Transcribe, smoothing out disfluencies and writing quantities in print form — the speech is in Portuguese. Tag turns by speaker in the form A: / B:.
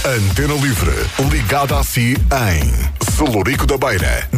A: Antena Livre, ligada a si em Celurico da Beira.